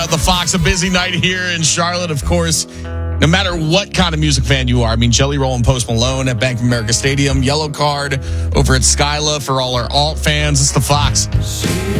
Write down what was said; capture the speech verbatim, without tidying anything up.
The Fox, a busy night here in Charlotte, of course. No matter what kind of music fan you are, I mean, Jelly Roll and Post Malone at Bank of America Stadium, Yellow Card over at Skyla for all our alt fans. It's the Fox.